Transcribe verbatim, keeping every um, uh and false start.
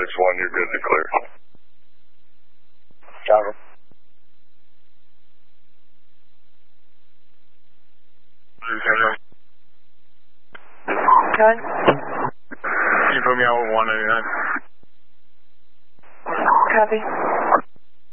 six one, you're good to clear. Copy. Okay. Can you put me out with one ninety-nine? Copy.